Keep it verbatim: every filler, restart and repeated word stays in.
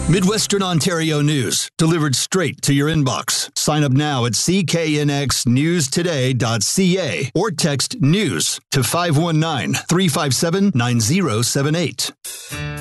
Midwestern Ontario news, delivered straight to your inbox. Sign up now at c k n x news today dot c a or text NEWS to five one nine, three five seven, nine zero seven eight.